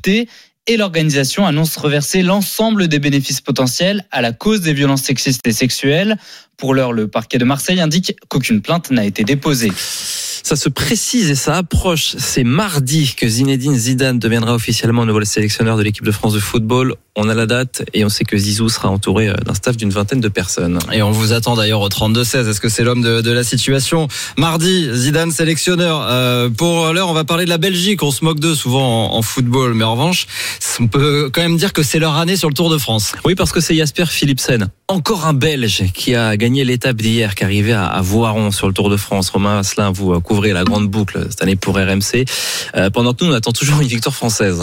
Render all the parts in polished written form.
écoutée et l'organisation annonce reverser l'ensemble des bénéfices potentiels à la cause des violences sexistes et sexuelles. Pour l'heure, le parquet de Marseille indique qu'aucune plainte n'a été déposée. Ça se précise et ça approche. C'est mardi que Zinedine Zidane deviendra officiellement nouveau sélectionneur de l'équipe de France de football. On a la date et on sait que Zizou sera entouré d'un staff d'une 20aine de personnes. Et on vous attend d'ailleurs au 32-16. Est-ce que c'est l'homme de la situation ? Mardi, Zidane sélectionneur. Pour l'heure, on va parler de la Belgique. On se moque d'eux souvent en football. Mais en revanche, on peut quand même dire que c'est leur année sur le Tour de France. Oui, parce que c'est Jasper Philipsen. Encore un Belge qui a gagné l'étape d'hier, qui est arrivé à Voiron sur le Tour de France. Romain Asselin, vous couvrez la grande boucle cette année pour RMC. Pendant que nous, on attend toujours une victoire française.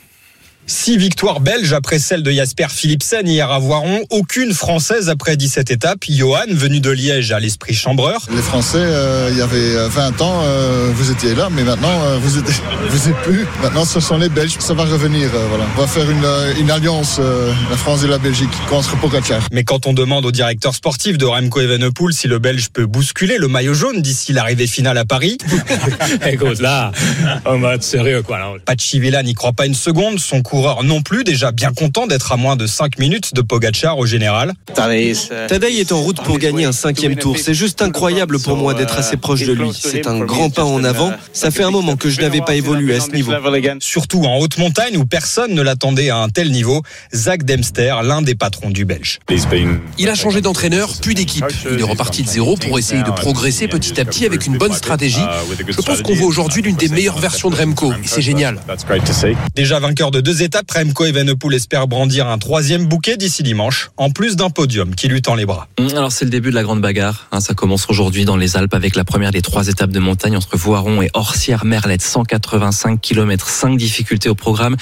6 victoires belges après celle de Jasper Philipsen hier à Voiron. Aucune française après 17 étapes. Johan, venu de Liège, a l'esprit chambreur. Les Français, il y avait 20 ans, vous étiez là, mais maintenant, vous êtes plus. Maintenant, ce sont les Belges. Ça va revenir. Voilà. On va faire une alliance, la France et la Belgique, contre Pogacar. Mais quand on demande au directeur sportif de Remco Evenepoel si le Belge peut bousculer le maillot jaune d'ici l'arrivée finale à Paris. Écoute, là, on va être sérieux, quoi. Là. Pachivela n'y croit pas une seconde. Son coureur non plus, déjà bien content d'être à moins de 5 minutes de Pogacar au général. Tadej est en route pour gagner un 5e tour. C'est juste incroyable pour moi d'être assez proche de lui. C'est un grand pas en avant. Ça fait un moment que je n'avais pas évolué à ce niveau. Surtout en haute montagne où personne ne l'attendait à un tel niveau. Zach Dempster, l'un des patrons du Belge. Il a changé d'entraîneur, puis d'équipe. Il est reparti de zéro pour essayer de progresser petit à petit avec une bonne stratégie. Je pense qu'on voit aujourd'hui l'une des meilleures versions de Remco. Et c'est génial. Déjà vainqueur de 2 étapes, Remco Evenepoel espère brandir un 3e bouquet d'ici dimanche, en plus d'un podium qui lui tend les bras. Alors c'est le début de la grande bagarre. Ça commence aujourd'hui dans les Alpes avec la première des 3 étapes de montagne entre Voiron et Orsières-Merlette. 185 km, 5 difficultés au programme,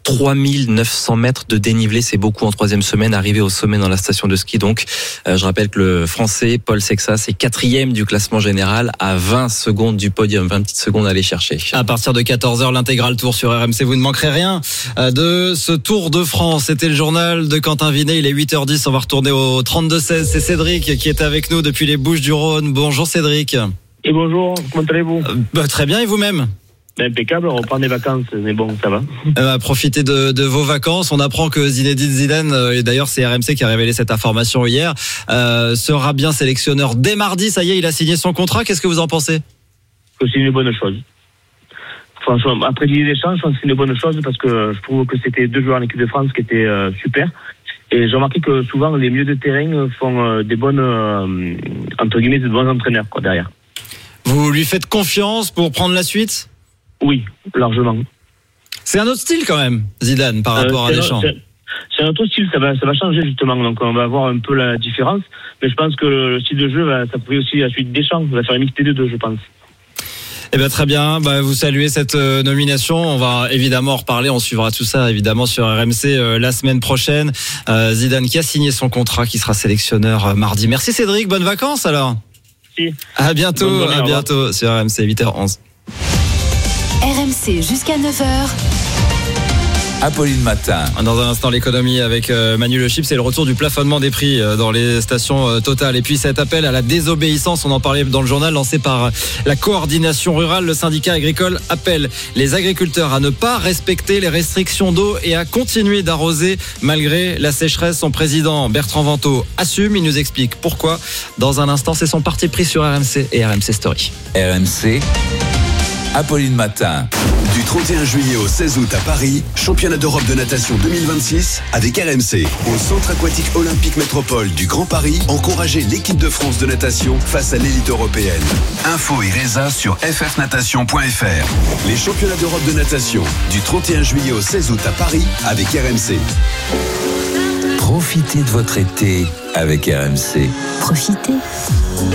3900 mètres de dénivelé. C'est beaucoup en 3e semaine, arrivé au sommet dans la station de ski. Donc, je rappelle que le Français Paul Sexas est 4e du classement général à 20 secondes du podium. 20 petites secondes à aller chercher. À partir de 14h, l'intégral tour sur RMC. Vous ne manquerez rien de ce Tour de France. C'était le journal de Quentin Vinet. Il est 8h10. On va retourner au 32-16. C'est Cédric qui est avec nous depuis les Bouches-du-Rhône. Bonjour Cédric. Et bonjour, comment allez-vous ? Très bien, et vous-même ? Impeccable, on reprend des vacances, mais bon, ça va. Profitez de vos vacances. On apprend que Zinedine Zidane, et d'ailleurs c'est RMC qui a révélé cette information hier, sera bien sélectionneur dès mardi. Ça y est, il a signé son contrat. Qu'est-ce que vous en pensez ? C'est une bonne chose. Franchement, après l'idée d'échange, je pense que c'est une bonne chose parce que je trouve que c'était 2 joueurs en équipe de France qui étaient super. Et j'ai remarqué que souvent les milieux de terrain font des bonnes, entre guillemets, de bons entraîneurs quoi, derrière. Vous lui faites confiance pour prendre la suite ? Oui, largement. C'est un autre style quand même, Zidane, par rapport à Deschamps. C'est un autre style, ça va changer justement. Donc on va voir un peu la différence. Mais je pense que le style de jeu va s'appuyer aussi à celui de Deschamps. On va faire une mixité des deux, je pense. Eh bien, très bien. Vous saluez cette nomination. On va évidemment en reparler. On suivra tout ça évidemment sur RMC la semaine prochaine. Zidane qui a signé son contrat, qui sera sélectionneur mardi. Merci Cédric. Bonnes vacances alors. Merci. À bientôt sur RMC 8h11. RMC jusqu'à 9h. Apolline Matin. Dans un instant, l'économie avec Manu Le Chip, c'est le retour du plafonnement des prix dans les stations Total. Et puis cet appel à la désobéissance, on en parlait dans le journal, lancé par la coordination rurale. Le syndicat agricole appelle les agriculteurs à ne pas respecter les restrictions d'eau et à continuer d'arroser malgré la sécheresse. Son président Bertrand Vantaux assume, il nous explique pourquoi. Dans un instant, c'est son parti pris sur RMC et RMC Story. RMC, Apolline Matin. Du 31 juillet au 16 août à Paris, championnat d'Europe de natation 2026 avec RMC. Au centre aquatique olympique métropole du Grand Paris, encouragez l'équipe de France de natation face à l'élite européenne. Info et résa sur ffnatation.fr. Les championnats d'Europe de natation du 31 juillet au 16 août à Paris avec RMC. Profitez de votre été avec RMC. Profitez.